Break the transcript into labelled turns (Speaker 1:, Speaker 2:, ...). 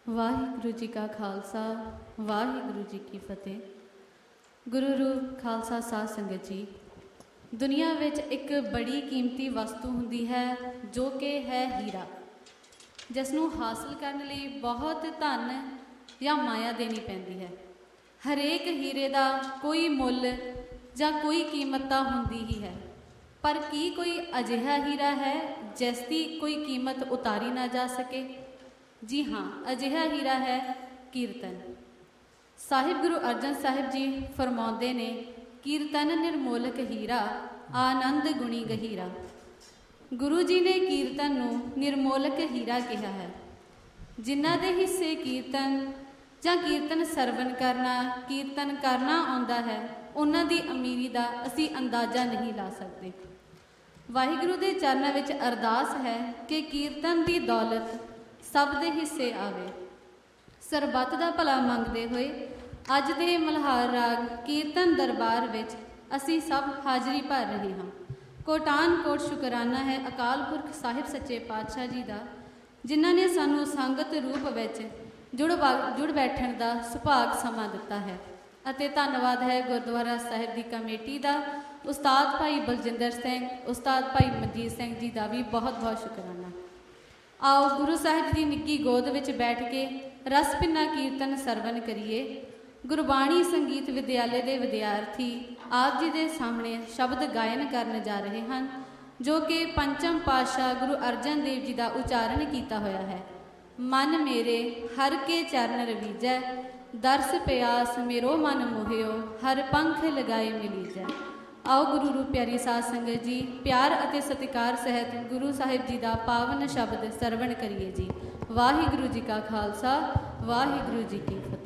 Speaker 1: ਵਾਹਿਗੁਰੂ ਜੀ ਕਾ ਖਾਲਸਾ ਵਾਹਿਗੁਰੂ ਜੀ ਕੀ ਫਤਿਹ। ਗੁਰੂ ਰੂਪ ਖਾਲਸਾ ਸਾਧ ਸੰਗਤ ਜੀ, ਦੁਨੀਆ ਵਿੱਚ ਇੱਕ ਬੜੀ ਕੀਮਤੀ ਵਸਤੂ ਹੁੰਦੀ ਹੈ ਜੋ ਕਿ ਹੈ ਹੀਰਾ, ਜਿਸ ਨੂੰ ਹਾਸਲ ਕਰਨ ਲਈ ਬਹੁਤ ਧਨ ਜਾਂ ਮਾਇਆ ਦੇਣੀ ਪੈਂਦੀ ਹੈ। ਹਰੇਕ ਹੀਰੇ ਦਾ ਕੋਈ ਮੁੱਲ ਜਾਂ ਕੋਈ ਕੀਮਤ ਤਾਂ ਹੁੰਦੀ ਹੀ ਹੈ, ਪਰ ਕੀ ਕੋਈ ਅਜਿਹਾ ਹੀਰਾ ਹੈ ਜਿਸ ਦੀ ਕੋਈ ਕੀਮਤ ਉਤਾਰੀ ਨਾ ਜਾ ਸਕੇ? ਜੀ ਹਾਂ, ਅਜਿਹਾ ਹੀਰਾ ਹੈ ਕੀਰਤਨ। ਸਾਹਿਬ ਗੁਰੂ ਅਰਜਨ ਸਾਹਿਬ ਜੀ ਫਰਮਾਉਂਦੇ ਨੇ, ਕੀਰਤਨ ਨਿਰਮੋਲਕ ਹੀਰਾ, ਆਨੰਦ ਗੁਣੀ ਗਹੀਰਾ। ਗੁਰੂ ਜੀ ਨੇ ਕੀਰਤਨ ਨੂੰ ਨਿਰਮੋਲਕ ਹੀਰਾ ਕਿਹਾ ਹੈ। ਜਿਨ੍ਹਾਂ ਦੇ ਹਿੱਸੇ ਕੀਰਤਨ ਜਾਂ ਕੀਰਤਨ ਸਰਵਣ ਕਰਨਾ, ਕੀਰਤਨ ਕਰਨਾ ਆਉਂਦਾ ਹੈ, ਉਹਨਾਂ ਦੀ ਅਮੀਰੀ ਦਾ ਅਸੀਂ ਅੰਦਾਜ਼ਾ ਨਹੀਂ ਲਾ ਸਕਦੇ। ਵਾਹਿਗੁਰੂ ਦੇ ਚਰਨਾਂ ਵਿੱਚ ਅਰਦਾਸ ਹੈ ਕਿ ਕੀਰਤਨ ਦੀ ਦੌਲਤ ਸਭ ਦੇ ਹਿੱਸੇ ਆਵੇ। ਸਰਬੱਤ ਦਾ ਭਲਾ ਮੰਗਦੇ ਹੋਏ ਅੱਜ ਦੇ ਮਲਹਾਰ ਰਾਗ ਕੀਰਤਨ ਦਰਬਾਰ ਵਿੱਚ ਅਸੀਂ ਸਭ ਹਾਜ਼ਰੀ ਭਰ ਰਹੇ ਹਾਂ। ਕੋਟਾਨ ਕੋਟ ਸ਼ੁਕਰਾਨਾ ਹੈ ਅਕਾਲ ਪੁਰਖ ਸਾਹਿਬ ਸੱਚੇ ਪਾਤਸ਼ਾਹ ਜੀ ਦਾ, ਜਿਨ੍ਹਾਂ ਨੇ ਸਾਨੂੰ ਸੰਗਤ ਰੂਪ ਵਿੱਚ ਜੁੜ ਬੈਠਣ ਦਾ ਸੁਭਾਗ ਸਮਾਂ ਦਿੱਤਾ ਹੈ। ਅਤੇ ਧੰਨਵਾਦ ਹੈ ਗੁਰਦੁਆਰਾ ਸਾਹਿਬ ਦੀ ਕਮੇਟੀ ਦਾ, ਉਸਤਾਦ ਭਾਈ ਬਲਜਿੰਦਰ ਸਿੰਘ, ਉਸਤਾਦ ਭਾਈ ਮਨਜੀਤ ਸਿੰਘ ਜੀ ਦਾ ਵੀ ਬਹੁਤ ਬਹੁਤ ਸ਼ੁਕਰਾਨਾ। ਆਓ ਗੁਰੂ ਸਾਹਿਬ ਦੀ ਨਿੱਕੀ ਗੋਦ ਵਿੱਚ ਬੈਠ ਕੇ ਰਸ ਭਿੰਨਾ ਕੀਰਤਨ ਸਰਵਣ ਕਰੀਏ। ਗੁਰਬਾਣੀ ਸੰਗੀਤ ਵਿਦਿਆਲੇ ਦੇ ਵਿਦਿਆਰਥੀ ਆਪ ਜੀ ਦੇ ਸਾਹਮਣੇ ਸ਼ਬਦ ਗਾਇਨ ਕਰਨ ਜਾ ਰਹੇ ਹਨ, ਜੋ ਕਿ ਪੰਚਮ ਪਾਤਸ਼ਾਹ ਗੁਰੂ ਅਰਜਨ ਦੇਵ ਜੀ ਦਾ ਉਚਾਰਨ ਕੀਤਾ ਹੋਇਆ ਹੈ। ਮਨ ਮੇਰੇ ਹਰ ਕੇ ਚਰਨ ਰਵੀਜੈ, ਦਰਸ ਪਿਆਸ ਮੇਰੋ ਮਨ ਮੋਹਿਓ, ਹਰ ਪੰਖ ਲਗਾਏ ਮਿਲੀਜੈ। ਆਓ ਗੁਰੂ ਰੂਪ ਪਿਆਰੀ ਸਾਧ ਸੰਗਤ ਜੀ, ਪਿਆਰ ਅਤੇ ਸਤਿਕਾਰ ਸਹਿਤ ਗੁਰੂ ਸਾਹਿਬ ਜੀ ਦਾ ਪਾਵਨ ਸ਼ਬਦ ਸਰਵਣ ਕਰੀਏ ਜੀ। ਵਾਹਿਗੁਰੂ ਜੀ ਕਾ ਖਾਲਸਾ ਵਾਹਿਗੁਰੂ ਜੀ ਕੀ ਫਤਿਹ।